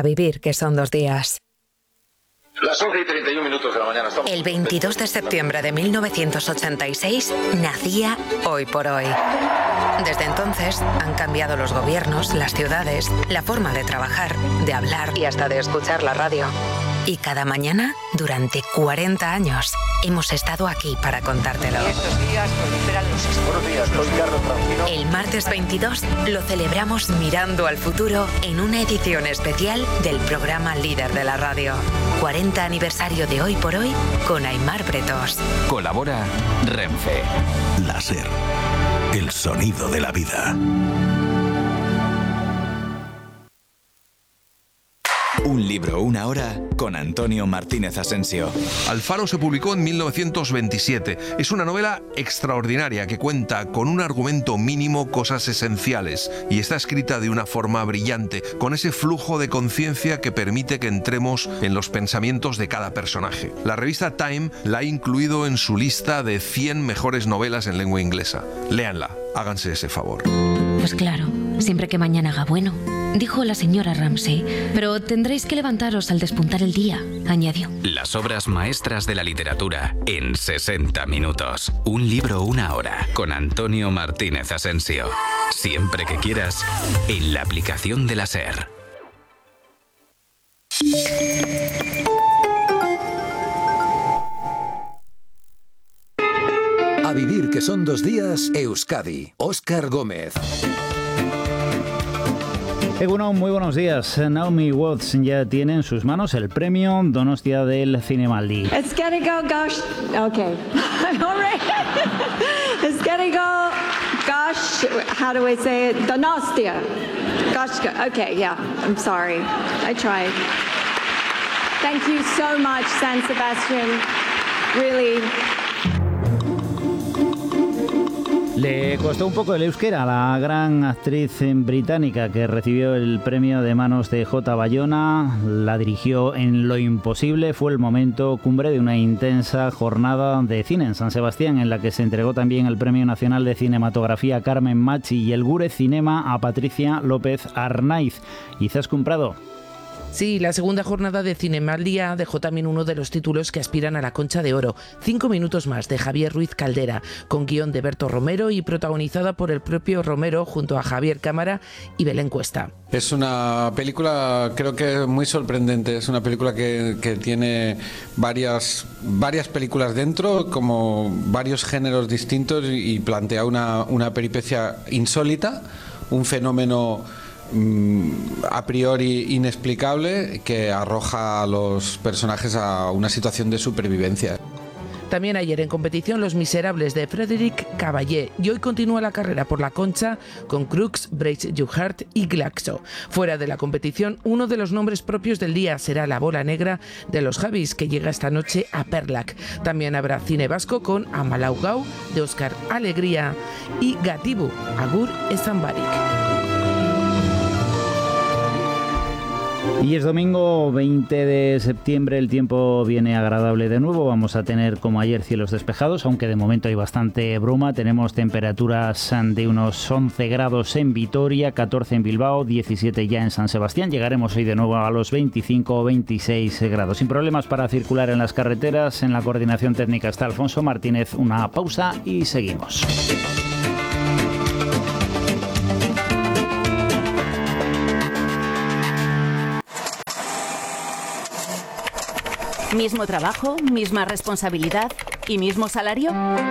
vivir, que son 2 días. Las 11:31 de la mañana. El 22 de septiembre de 1986 nacía Hoy por Hoy. Desde entonces han cambiado los gobiernos, las ciudades, la forma de trabajar, de hablar y hasta de escuchar la radio. Y cada mañana, durante 40 años, hemos estado aquí para contártelo. Estos días proliferan los... Buenos días, soy Carlos Francino. El martes 22 lo celebramos mirando al futuro en una edición especial del programa líder de la radio. 40 aniversario de Hoy por Hoy con Aimar Bretos. Colabora Renfe. La SER, el sonido de la vida. Un libro, una hora, con Antonio Martínez Asensio. Alfaro se publicó en 1927. Es una novela extraordinaria que cuenta con un argumento mínimo cosas esenciales y está escrita de una forma brillante, con ese flujo de conciencia que permite que entremos en los pensamientos de cada personaje. La revista Time la ha incluido en su lista de 100 mejores novelas en lengua inglesa. Léanla, háganse ese favor. Pues claro, siempre que mañana haga bueno, dijo la señora Ramsay, pero tendréis que levantaros al despuntar el día, añadió. Las obras maestras de la literatura en 60 minutos. Un libro, una hora, con Antonio Martínez Asensio. Siempre que quieras, en la aplicación de la SER. A vivir, que son 2 días, Euskadi. Óscar Gómez. Bueno, muy buenos días. Naomi Watts ya tiene en sus manos el premio Donostia del Zinemaldi. It's gonna go, gosh. Okay. All right. It's gonna go, gosh. How do I say it? Donostia. Gosh. Okay, yeah. I'm sorry. I tried. Thank you so much, San Sebastian. Really. Le costó un poco el euskera a la gran actriz británica que recibió el premio de manos de J. Bayona. La dirigió en Lo Imposible. Fue el momento cumbre de una intensa jornada de cine en San Sebastián, en la que se entregó también el Premio Nacional de Cinematografía a Carmen Machi y el Gure Cinema a Patricia López Arnaiz. Izaskun Prado. Sí, la segunda jornada de Cinemaldía dejó también uno de los títulos que aspiran a la Concha de Oro, 5 minutos más, de Javier Ruiz Caldera, con guión de Berto Romero y protagonizada por el propio Romero junto a Javier Cámara y Belén Cuesta. Es una película, creo que muy sorprendente. Es una película que tiene varias películas dentro, como varios géneros distintos, y plantea una peripecia insólita, un fenómeno a priori inexplicable que arroja a los personajes a una situación de supervivencia. También ayer en competición Los Miserables de Frédéric Caballé, y hoy continúa la carrera por la Concha con Crux, Brace Your Heart y Glaxo. Fuera de la competición, uno de los nombres propios del día será La Bola Negra de los Javis, que llega esta noche a Perlac. También habrá cine vasco con Amalaugau de Óscar Alegría y Gatibu, Agur Ezambarik. Y es domingo 20 de septiembre, el tiempo viene agradable de nuevo. Vamos a tener, como ayer, cielos despejados, aunque de momento hay bastante bruma. Tenemos temperaturas de unos 11 grados en Vitoria, 14 en Bilbao, 17 ya en San Sebastián. Llegaremos hoy de nuevo a los 25 o 26 grados. Sin problemas para circular en las carreteras. En la coordinación técnica está Alfonso Martínez. Una pausa y seguimos. ¿Mismo trabajo, misma responsabilidad y mismo salario?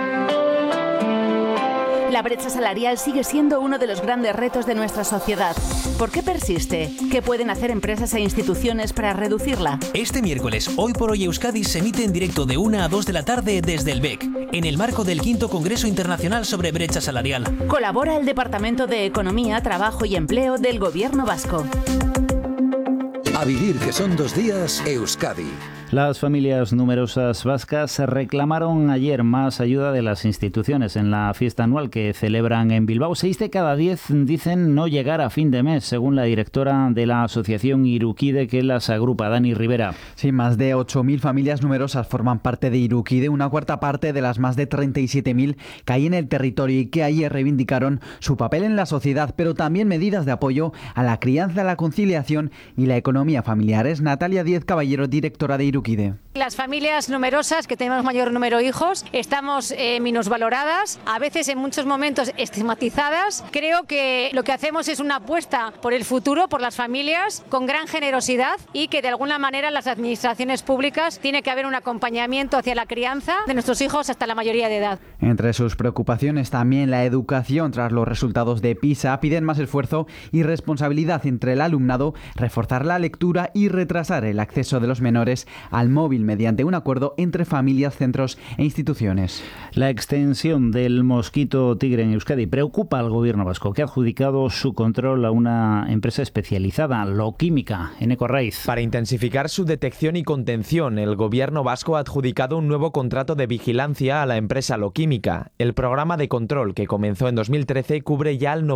La brecha salarial sigue siendo uno de los grandes retos de nuestra sociedad. ¿Por qué persiste? ¿Qué pueden hacer empresas e instituciones para reducirla? Este miércoles, Hoy por Hoy Euskadi se emite en directo de 1 a 2 de la tarde desde el BEC, en el marco del 5º Congreso Internacional sobre Brecha Salarial. Colabora el Departamento de Economía, Trabajo y Empleo del Gobierno Vasco. A vivir, que son 2 días, Euskadi. Las familias numerosas vascas reclamaron ayer más ayuda de las instituciones en la fiesta anual que celebran en Bilbao. 6 de cada 10 dicen no llegar a fin de mes, según la directora de la asociación Irukide, que las agrupa, Dani Rivera. Sí, más de 8.000 familias numerosas forman parte de Irukide, una cuarta parte de las más de 37.000 que hay en el territorio y que ayer reivindicaron su papel en la sociedad, pero también medidas de apoyo a la crianza, la conciliación y la economía familiar. Es Natalia Díez Caballero, directora de Irukide. Las familias numerosas, que tenemos mayor número de hijos, estamos minusvaloradas, a veces en muchos momentos estigmatizadas. Creo que lo que hacemos es una apuesta por el futuro, por las familias, con gran generosidad, y que de alguna manera las administraciones públicas tiene que haber un acompañamiento hacia la crianza de nuestros hijos hasta la mayoría de edad. Entre sus preocupaciones también la educación. Tras los resultados de PISA, piden más esfuerzo y responsabilidad entre el alumnado, reforzar la lectura y retrasar el acceso de los menores al móvil mediante un acuerdo entre familias, centros e instituciones. La extensión del mosquito tigre en Euskadi preocupa al gobierno vasco, que ha adjudicado su control a una empresa especializada, Loquímica, en Ecorraiz. Para intensificar su detección y contención, el gobierno vasco ha adjudicado un nuevo contrato de vigilancia a la empresa Loquímica. El programa de control, que comenzó en 2013, cubre ya al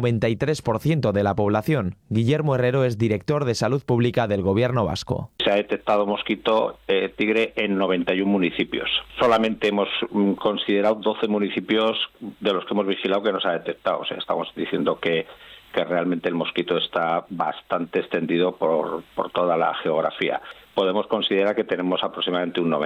93% de la población. Guillermo Herrero es director de Salud Pública del gobierno vasco. Se ha detectado mosquito tigre en 91 municipios. Solamente hemos considerado 12 municipios de los que hemos vigilado que no se ha detectado. O sea, estamos diciendo que realmente el mosquito está bastante extendido por toda la geografía. Podemos considerar que tenemos aproximadamente un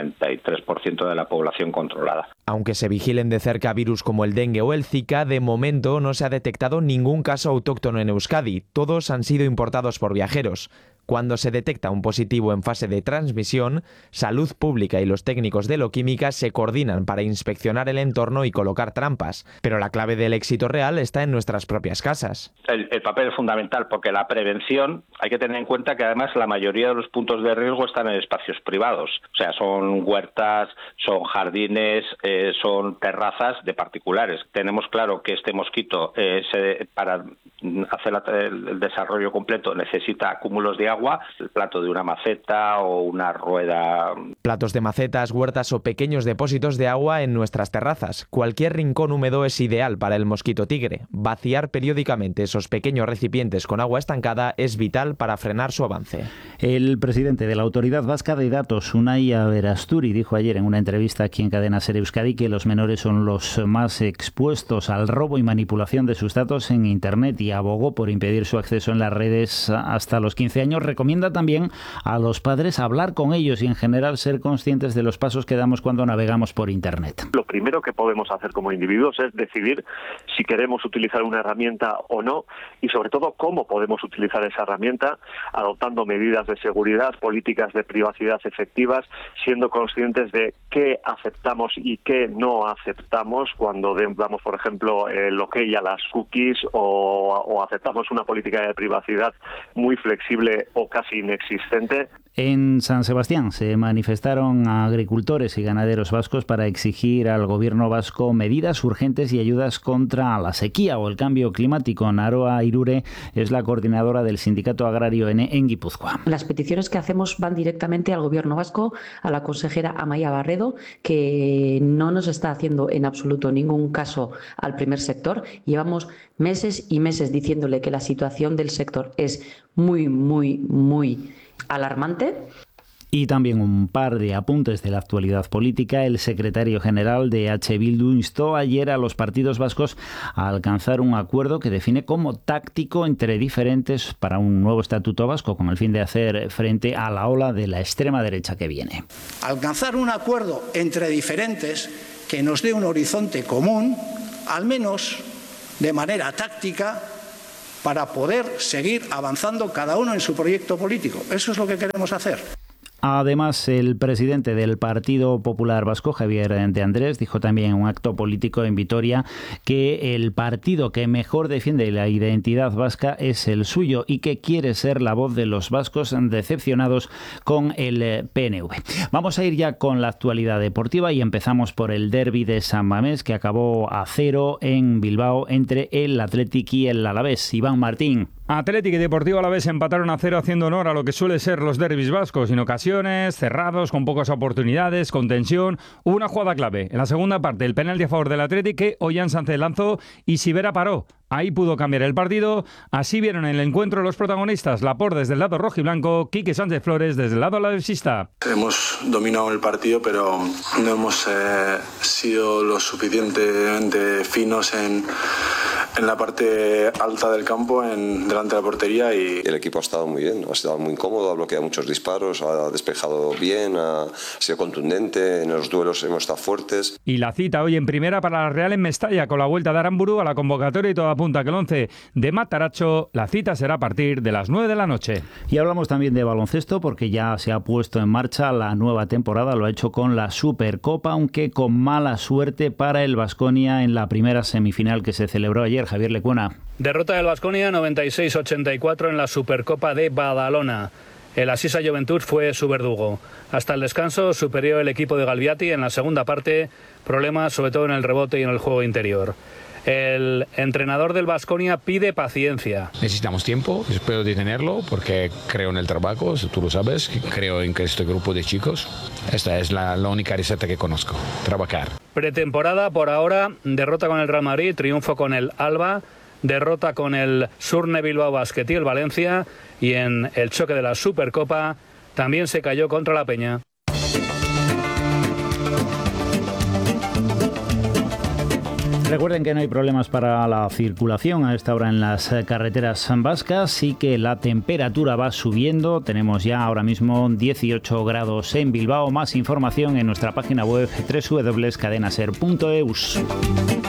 93% de la población controlada. Aunque se vigilen de cerca virus como el dengue o el Zika, de momento no se ha detectado ningún caso autóctono en Euskadi. Todos han sido importados por viajeros. Cuando se detecta un positivo en fase de transmisión, Salud Pública y los técnicos de Loquímica se coordinan para inspeccionar el entorno y colocar trampas. Pero la clave del éxito real está en nuestras propias casas. El papel es fundamental, porque la prevención, hay que tener en cuenta que además la mayoría de los puntos de riesgo están en espacios privados. O sea, son huertas, son jardines, son terrazas de particulares. Tenemos claro que este mosquito, para hacer el desarrollo completo, necesita cúmulos de agua, el plato de una maceta o una rueda. Platos de macetas, huertas o pequeños depósitos de agua en nuestras terrazas. Cualquier rincón húmedo es ideal para el mosquito tigre. Vaciar periódicamente esos pequeños recipientes con agua estancada es vital para frenar su avance. El presidente de la Autoridad Vasca de Datos, Unai Aberasturi, dijo ayer en una entrevista aquí en Cadena SER Euskadi que los menores son los más expuestos al robo y manipulación de sus datos en Internet, y abogó por impedir su acceso en las redes hasta los 15 años. Recomienda también a los padres hablar con ellos y en general ser conscientes de los pasos que damos cuando navegamos por Internet. Lo primero que podemos hacer como individuos es decidir si queremos utilizar una herramienta o no, y sobre todo cómo podemos utilizar esa herramienta, adoptando medidas de seguridad, políticas de privacidad efectivas, siendo conscientes de qué aceptamos y qué no aceptamos cuando damos, por ejemplo, el OK a las cookies o aceptamos una política de privacidad muy flexible o casi inexistente. En San Sebastián se manifestaron agricultores y ganaderos vascos para exigir al gobierno vasco medidas urgentes y ayudas contra la sequía o el cambio climático. Naroa Irure es la coordinadora del Sindicato Agrario en Guipúzcoa. Las peticiones que hacemos van directamente al gobierno vasco, a la consejera Amaia Barredo, que no nos está haciendo en absoluto ningún caso al primer sector. Llevamos meses y meses diciéndole que la situación del sector es muy alarmante. Y también un par de apuntes de la actualidad política. El secretario general de H. Bildu instó ayer a los partidos vascos a alcanzar un acuerdo que define como táctico entre diferentes para un nuevo estatuto vasco, con el fin de hacer frente a la ola de la extrema derecha que viene. Alcanzar un acuerdo entre diferentes que nos dé un horizonte común, al menos de manera táctica, para poder seguir avanzando cada uno en su proyecto político. Eso es lo que queremos hacer. Además, el presidente del Partido Popular Vasco, Javier de Andrés, dijo también en un acto político en Vitoria que el partido que mejor defiende la identidad vasca es el suyo y que quiere ser la voz de los vascos decepcionados con el PNV. Vamos a ir ya con la actualidad deportiva y empezamos por el derbi de San Mamés, que acabó a 0 en Bilbao entre el Athletic y el Alavés. Iván Martín. Athletic y Deportivo Alavés empataron a 0, haciendo honor a lo que suele ser los derbis vascos. En ocasiones ocasiones, cerrados, con pocas oportunidades, con tensión. Hubo una jugada clave. En la segunda parte, el penalti a favor del Athletic que Ollán Sánchez lanzó y Sivera paró. Ahí pudo cambiar el partido. Así vieron el encuentro los protagonistas. Laporte desde el lado rojiblanco, Quique Sánchez Flores desde el lado alavesista. Hemos dominado el partido, pero no hemos sido lo suficientemente finos en la parte alta del campo, delante de la portería. Y el equipo ha estado muy bien, ha estado muy cómodo, ha bloqueado muchos disparos, ha despejado bien, ha sido contundente, en los duelos hemos estado fuertes. Y la cita hoy en primera para la Real en Mestalla, con la vuelta de Aramburu a la convocatoria y toda apunta que el 11 de Matarazzo, la cita será a partir de las 9 de la noche. Y hablamos también de baloncesto porque ya se ha puesto en marcha la nueva temporada, lo ha hecho con la Supercopa, aunque con mala suerte para el Baskonia en la primera semifinal que se celebró ayer. Javier Lecuona. Derrota del Baskonia 96-84 en la Supercopa de Badalona. El Asisa Juventud fue su verdugo. Hasta el descanso superó el equipo de Galviati. En la segunda parte, problemas sobre todo en el rebote y en el juego interior. El entrenador del Baskonia pide paciencia. Necesitamos tiempo, espero de tenerlo, porque creo en el trabajo, tú lo sabes, creo en que este grupo de chicos, esta es la única receta que conozco, trabajar. Pretemporada por ahora, derrota con el Real Madrid, triunfo con el Alba, derrota con el Surne Bilbao Basket y el Valencia, y en el choque de la Supercopa también se cayó contra la Peña. Recuerden que no hay problemas para la circulación a esta hora en las carreteras vascas y que la temperatura va subiendo. Tenemos ya ahora mismo 18 grados en Bilbao. Más información en nuestra página web www.cadenaser.eus.